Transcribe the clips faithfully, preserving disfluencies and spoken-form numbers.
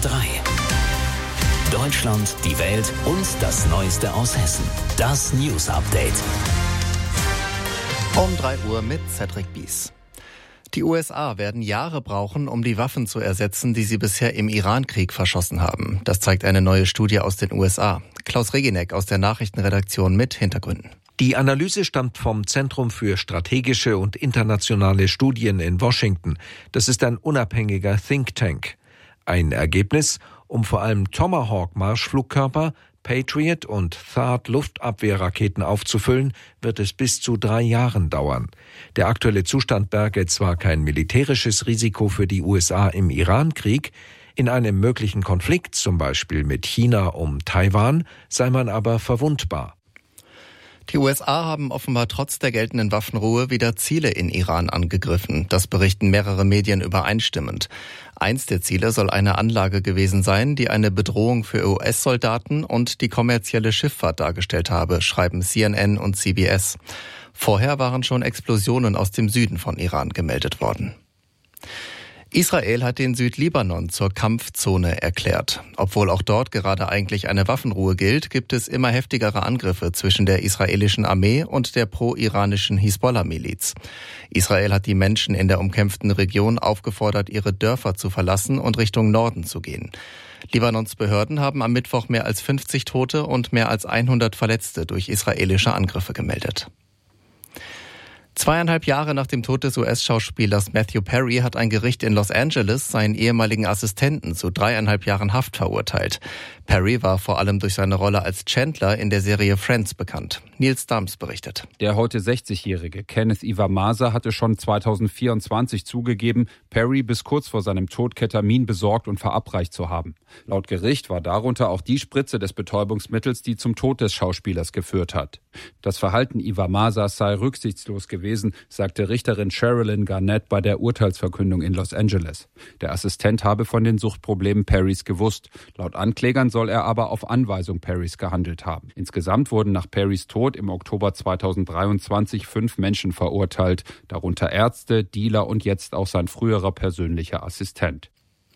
drei. Deutschland, die Welt und das Neueste aus Hessen. Das News Update. Um drei Uhr mit Cedric Bies. Die U S A werden Jahre brauchen, um die Waffen zu ersetzen, die sie bisher im Iran-Krieg verschossen haben. Das zeigt eine neue Studie aus den U S A. Klaus Reginek aus der Nachrichtenredaktion mit Hintergründen. Die Analyse stammt vom Zentrum für strategische und internationale Studien in Washington. Das ist ein unabhängiger Think Tank. Ein Ergebnis: Um vor allem Tomahawk-Marschflugkörper, Patriot und Thad-Luftabwehrraketen aufzufüllen, wird es bis zu drei Jahren dauern. Der aktuelle Zustand berge zwar kein militärisches Risiko für die U S A im Iran-Krieg, in einem möglichen Konflikt, zum Beispiel mit China um Taiwan, sei man aber verwundbar. Die U S A haben offenbar trotz der geltenden Waffenruhe wieder Ziele in Iran angegriffen. Das berichten mehrere Medien übereinstimmend. Eins der Ziele soll eine Anlage gewesen sein, die eine Bedrohung für U S-Soldaten und die kommerzielle Schifffahrt dargestellt habe, schreiben C N N und C B S. Vorher waren schon Explosionen aus dem Süden von Iran gemeldet worden. Israel hat den Südlibanon zur Kampfzone erklärt. Obwohl auch dort gerade eigentlich eine Waffenruhe gilt, gibt es immer heftigere Angriffe zwischen der israelischen Armee und der pro-iranischen Hisbollah-Miliz. Israel hat die Menschen in der umkämpften Region aufgefordert, ihre Dörfer zu verlassen und Richtung Norden zu gehen. Libanons Behörden haben am Mittwoch mehr als fünfzig Tote und mehr als hundert Verletzte durch israelische Angriffe gemeldet. Zweieinhalb Jahre nach dem Tod des U S-Schauspielers Matthew Perry hat ein Gericht in Los Angeles seinen ehemaligen Assistenten zu dreieinhalb Jahren Haft verurteilt. Perry war vor allem durch seine Rolle als Chandler in der Serie Friends bekannt. Nils Dams berichtet. Der heute sechzigjährige Kenneth Iwamasa hatte schon zweitausendvierundzwanzig zugegeben, Perry bis kurz vor seinem Tod Ketamin besorgt und verabreicht zu haben. Laut Gericht war darunter auch die Spritze des Betäubungsmittels, die zum Tod des Schauspielers geführt hat. Das Verhalten Iwamasas sei rücksichtslos gewesen, sagte Richterin Sherilyn Garnett bei der Urteilsverkündung in Los Angeles. Der Assistent habe von den Suchtproblemen Perrys gewusst. Laut Anklägern soll er aber auf Anweisung Perrys gehandelt haben. Insgesamt wurden nach Perrys Tod im Oktober zweitausenddreiundzwanzig fünf Menschen verurteilt, darunter Ärzte, Dealer und jetzt auch sein früherer persönlicher Assistent.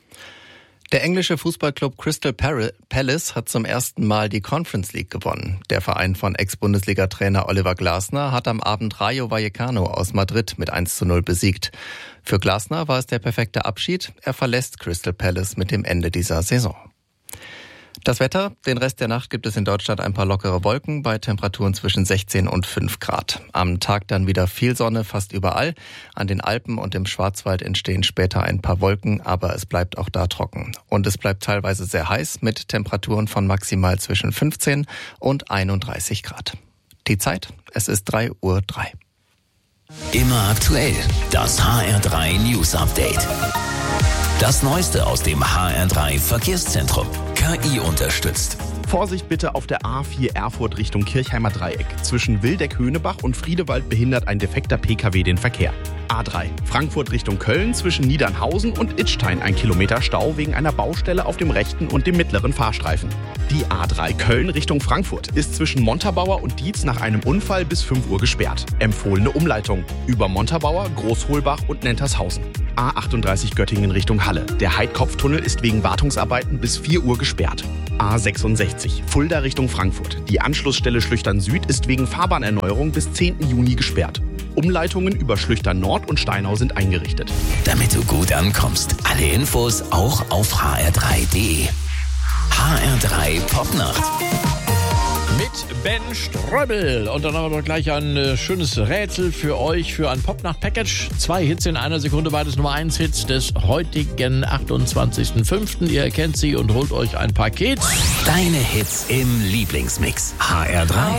Der englische Fußballclub Crystal Palace hat zum ersten Mal die Conference League gewonnen. Der Verein von Ex-Bundesliga-Trainer Oliver Glasner hat am Abend Rayo Vallecano aus Madrid mit eins zu null besiegt. Für Glasner war es der perfekte Abschied. Er verlässt Crystal Palace mit dem Ende dieser Saison. Das Wetter: Den Rest der Nacht gibt es in Deutschland ein paar lockere Wolken bei Temperaturen zwischen sechzehn und fünf Grad. Am Tag dann wieder viel Sonne fast überall. An den Alpen und im Schwarzwald entstehen später ein paar Wolken, aber es bleibt auch da trocken. Und es bleibt teilweise sehr heiß mit Temperaturen von maximal zwischen fünfzehn und einunddreißig Grad. Die Zeit: Es ist drei Uhr drei. Immer aktuell. Das H R drei News Update. Das Neueste aus dem H R drei Verkehrszentrum. K I unterstützt. Vorsicht bitte auf der A vier Erfurt Richtung Kirchheimer Dreieck. Zwischen Wildeck-Höhnebach und Friedewald behindert ein defekter P K W den Verkehr. A drei Frankfurt Richtung Köln zwischen Niedernhausen und Idstein ein Kilometer Stau wegen einer Baustelle auf dem rechten und dem mittleren Fahrstreifen. Die A drei Köln Richtung Frankfurt ist zwischen Montabaur und Dietz nach einem Unfall bis fünf Uhr gesperrt. Empfohlene Umleitung über Montabaur, Großholbach und Nentershausen. A achtunddreißig Göttingen Richtung Halle. Der Heidkopftunnel ist wegen Wartungsarbeiten bis vier Uhr gesperrt. A sechsundsechzig Fulda Richtung Frankfurt. Die Anschlussstelle Schlüchtern Süd ist wegen Fahrbahnerneuerung bis zehnten Juni gesperrt. Umleitungen über Schlüchtern Nord und Steinau sind eingerichtet. Damit du gut ankommst. Alle Infos auch auf h r drei punkt d e. H R drei Popnacht. Mit Ben Ströbel. Und dann haben wir doch gleich ein äh, schönes Rätsel für euch für ein Popnacht-Package. Zwei Hits in einer Sekunde, beides Nummer eins Hits des heutigen achtundzwanzigsten fünften Ihr erkennt sie und holt euch ein Paket. Deine Hits im Lieblingsmix. H R drei.